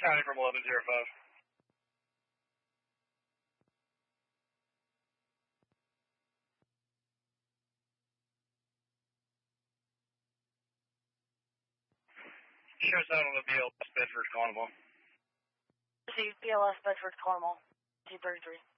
County from 1105. Shows out on the BLS Bedford Carnival. See BLS Bedford Carnival, 233.